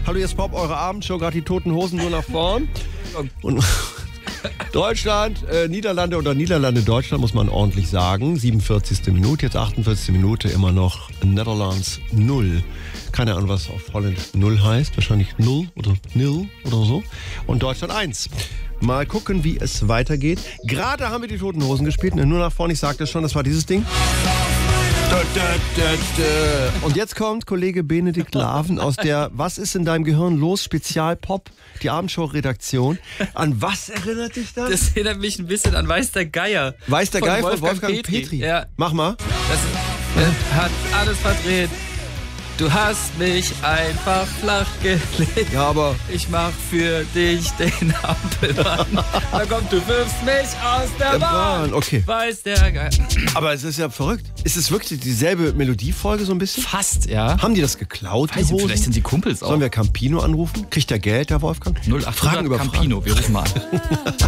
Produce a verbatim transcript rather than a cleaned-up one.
Hallo, jetzt Pop, eure Abendshow, gerade die Toten Hosen nur nach vorn. Und Deutschland, äh, Niederlande oder Niederlande, Deutschland, muss man ordentlich sagen. siebenundvierzigste Minute, jetzt achtundvierzigste Minute, immer noch Netherlands null. Keine Ahnung, was auf Holländisch null heißt. Wahrscheinlich null oder nil oder so. Und Deutschland eins. Mal gucken, wie es weitergeht. Gerade haben wir die Toten Hosen gespielt. Nur nach vorne, ich sagte es schon, das war dieses Ding. Und jetzt kommt Kollege Benedikt Laven aus der Was ist in deinem Gehirn los? Spezial-Pop, die Abendshow-Redaktion. An was erinnert dich das? Das erinnert mich ein bisschen an Weiß der Geier. Weiß der Geier von Wolfgang, Wolfgang Petri. Petri. Ja. Mach mal. Das äh, hat alles verdreht. Du hast mich einfach flach gelegt. Ja, aber Ich mach für dich den Ampelmann. Da kommt, du wirfst mich aus der, der Bahn. Bahn. Okay. Weiß der Geier. Aber es ist ja verrückt. Ist es wirklich dieselbe Melodiefolge so ein bisschen? Fast, ja. Haben die das geklaut, die Weiß ich, Hosen? vielleicht sind die Kumpels auch. Sollen wir Campino anrufen? Kriegt der Geld, der Wolfgang? null acht Fragen über Campino, wir rufen mal an.